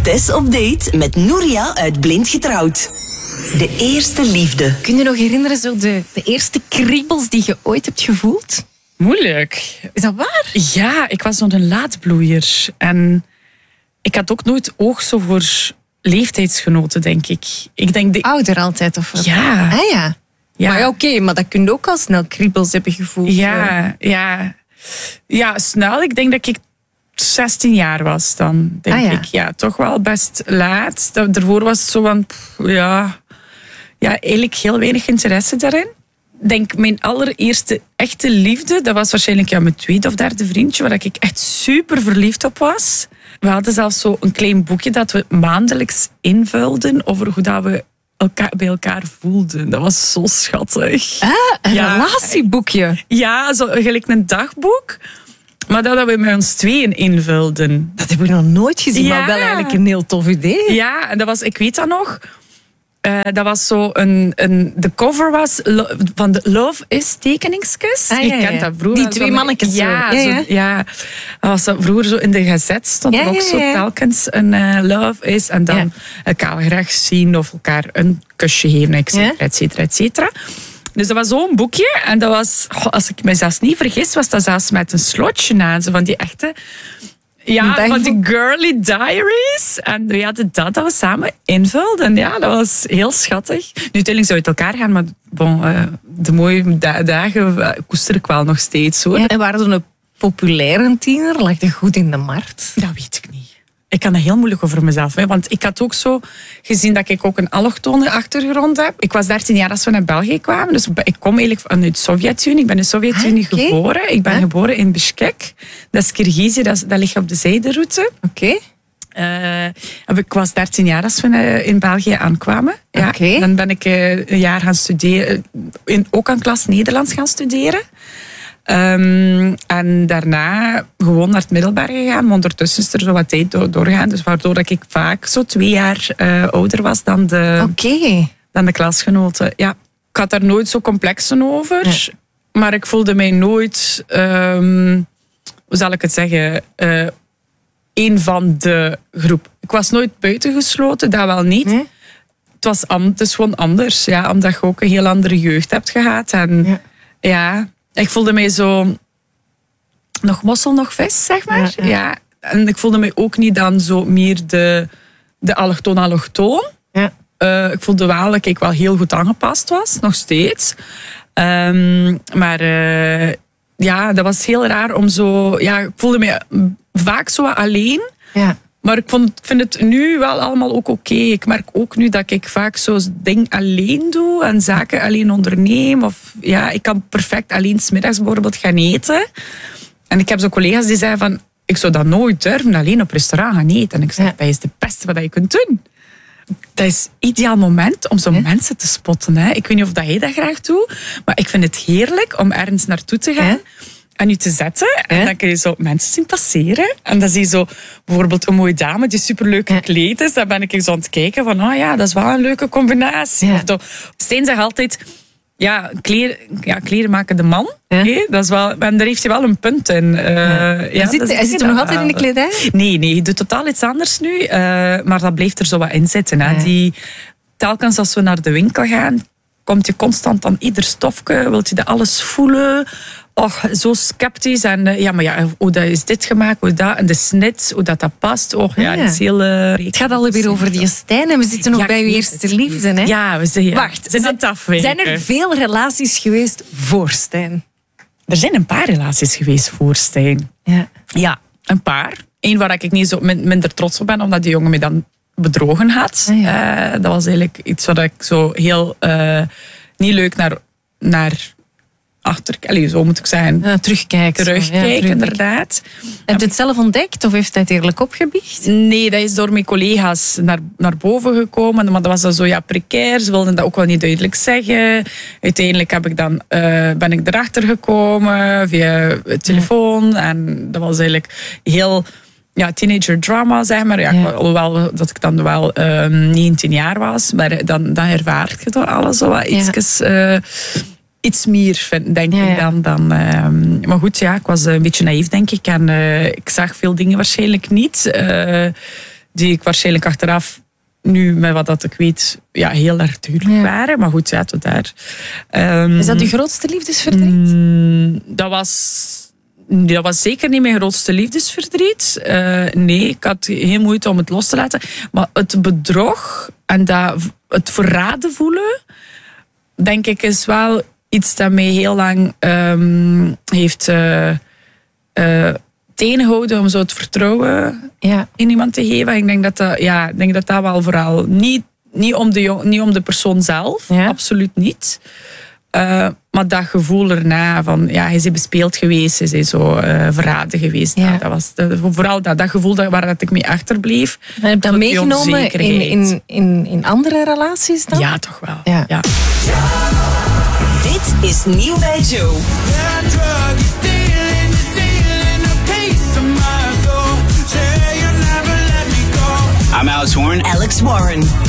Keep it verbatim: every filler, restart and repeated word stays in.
Tess op date met Nouria uit Blind Getrouwd. De eerste liefde. Kun je nog herinneren zo de, de eerste kriebels die je ooit hebt gevoeld? Moeilijk. Is dat waar? Ja, ik was zo'n laatbloeier. En ik had ook nooit oog zo voor leeftijdsgenoten, denk ik. Ik denk de... Ouder altijd, of wat? Ja. Ah ja. Ja. Maar ja, oké, okay, maar dat kun je ook al snel kriebels hebben gevoeld. Ja, ja. Ja, snel. Ik denk dat ik zestien jaar was dan, denk ah, ja. ik. Ja, toch wel best laat. Daarvoor was het zo van, pff, ja, ja, eigenlijk heel weinig interesse daarin. Ik denk, mijn allereerste echte liefde, dat was waarschijnlijk ja, mijn tweede of derde vriendje, waar ik echt super verliefd op was. We hadden zelfs zo een klein boekje dat we maandelijks invulden over hoe dat we elkaar, bij elkaar voelden. Dat was zo schattig. Ah, een ja. relatieboekje. Ja, zo gelijk een dagboek. Maar dat we met ons tweeën invulden. Dat heb ik nog nooit gezien, Ja. maar wel eigenlijk een heel tof idee. Ja, en dat was, ik weet dat nog. Uh, dat was zo een, een... De cover was lo, van de Love is tekeningskus. Ah, ja, ja. Je kent dat vroeger. Die twee mannetjes zo. Ja, Ja, zo, ja. ja. Dat was zo, vroeger zo in de gazette stond Ja, er ook ja, zo ja. telkens een uh, Love is. En dan Ja. elkaar graag zien of elkaar een kusje geven, et cetera, Ja. et cetera, et cetera. Dus dat was zo'n boekje. En dat was, goh, als ik me zelfs niet vergis, was dat zelfs met een slotje aan. Zo van die echte... Ja, van die girly diaries. En we hadden dat dat we samen invulden. Ja, dat was heel schattig. Nu, uiteindelijk zou het elkaar gaan, maar bon, uh, de mooie da- dagen uh, koester ik wel nog steeds. Hoor. Ja, en waren er een populaire tiener? Lag je goed in de markt? Dat weet ik niet. Ik kan dat heel moeilijk over mezelf. Hè, want ik had ook zo gezien dat ik ook een allochtone achtergrond heb. Ik was dertien jaar als we naar België kwamen. Dus ik kom eigenlijk vanuit de Sovjet-Unie. Ik ben in de Sovjet-Unie ah, okay. geboren. Ik ben ah. geboren in Bishkek. Dat is Kirgizië, dat, dat ligt op de zijderoute. Oké. Okay. Uh, ik was dertien jaar als we in België aankwamen. Ja. Okay. Dan ben ik uh, een jaar gaan studeren. In, ook aan klas Nederlands gaan studeren. Um, en daarna gewoon naar het middelbaar gegaan. Maar ondertussen is er zo wat tijd door, doorgaan. Dus waardoor dat ik vaak zo twee jaar uh, ouder was dan de, okay. dan de klasgenoten. Ja. Ik had daar nooit zo complexen over. Ja. Maar ik voelde mij nooit... Um, hoe zal ik het zeggen... Uh, een van de groep. Ik was nooit buitengesloten, dat wel niet. Nee? Het, was, het is gewoon anders. Ja, omdat je ook een heel andere jeugd hebt gehad. En ja... ja Ik voelde mij zo nog mossel, nog vis, zeg maar. Ja, ja. ja. En ik voelde mij ook niet dan zo meer de, de allochtoon-allochtoon. Ja. Uh, ik voelde wel dat ik wel heel goed aangepast was, nog steeds. Um, maar uh, ja, dat was heel raar om zo... Ja, ik voelde mij vaak zo alleen. Ja. Maar ik, vond, ik vind het nu wel allemaal ook oké. Okay. Ik merk ook nu dat ik vaak zo'n ding alleen doe en zaken alleen onderneem. Of ja, ik kan perfect alleen 's middags bijvoorbeeld gaan eten. En ik heb zo collega's die zeggen van, ik zou dat nooit durven, alleen op restaurant gaan eten. En ik zeg, ja. dat is het beste wat je kunt doen. Dat is het ideaal moment om zo ja. mensen te spotten. Hè. Ik weet niet of dat jij dat graag doet, maar ik vind het heerlijk om ergens naartoe te gaan. Ja. En je te zetten. En ja. dan kun je zo mensen zien passeren. En dan zie je zo bijvoorbeeld een mooie dame die superleuk gekleed is. Dan ben ik zo aan het kijken van, oh ja, dat is wel een leuke combinatie. Ja. Of Stijn zegt altijd, ja, kleren, ja, kleren maken de man. Ja. Okay? Dat is wel, en daar heeft hij wel een punt in. Uh, ja. Ja, zit, hij zit er nog altijd in de kledij? Nee, nee, hij doet totaal iets anders nu. Uh, maar dat blijft er zo wat in zitten. Hè. Ja. Die, telkens als we naar de winkel gaan, komt je constant aan ieder stofje. Wilt je dat alles voelen? Och, zo sceptisch. En uh, ja, maar ja, hoe dat is dit gemaakt, hoe dat, en de snit, hoe dat, dat past. Och, ja, ja. het is heel... Uh, het gaat alweer over die Stijn en we zitten nog ja, bij uw eerste liefde, hè? Ja, we zijn... Ja. Wacht, zijn, het zijn er veel relaties geweest voor Stijn? Er zijn een paar relaties geweest voor Stijn. Ja. Ja, een paar. Eén waar ik niet zo minder trots op ben, omdat die jongen me dan bedrogen had. Ah, ja. uh, dat was eigenlijk iets wat ik zo heel uh, niet leuk naar... naar achter, allez, zo moet ik zeggen. Ja, terugkijken. Terugkijken, ja, terug. inderdaad. Heb je het zelf ontdekt of heeft hij het eerlijk opgebiecht? Nee, dat is door mijn collega's naar, naar boven gekomen. Maar dat was dan zo ja, precair. Ze wilden dat ook wel niet duidelijk zeggen. Uiteindelijk heb ik dan, uh, ben ik erachter gekomen via telefoon. Ja. En dat was eigenlijk heel... Ja, teenager drama, zeg maar. Ja, ja. Alhoewel dat ik dan wel uh, negentien jaar was. Maar dan, dan ervaart je toch alles zo wat ietsjes... Uh, iets meer, vind, denk ja, ja. ik dan. dan uh, maar goed, ja, ik was een beetje naïef, denk ik. En uh, ik zag veel dingen waarschijnlijk niet. Uh, die ik waarschijnlijk achteraf, nu met wat dat ik weet, ja, heel erg duurlijk Ja. waren. Maar goed, ja, tot daar. Um, Is dat uw grootste liefdesverdriet? Mm, dat was... Dat was zeker niet mijn grootste liefdesverdriet. Uh, nee, ik had heel moeite om het los te laten. Maar het bedrog en dat, het verraden voelen, denk ik, is wel iets dat mij heel lang um, heeft uh, uh, tegengehouden om zo het vertrouwen Ja. in iemand te geven. Ik denk dat dat, ja, ik denk dat, dat wel vooral niet, niet, om de jong, niet om de persoon zelf, Ja. absoluut niet. Uh, maar dat gevoel erna van, ja, hij is bespeeld geweest, hij is zo uh, verraden geweest. Ja. Nou, dat was dat, vooral dat, dat gevoel dat, waar dat ik mee achterbleef. En heb je dat Tot die meegenomen in, onzekerheid. in, in, in andere relaties dan? Ja, toch wel. Ja. Ja. Dit is Nieuw bij Joe. I'm Alex Warren. Alex Warren.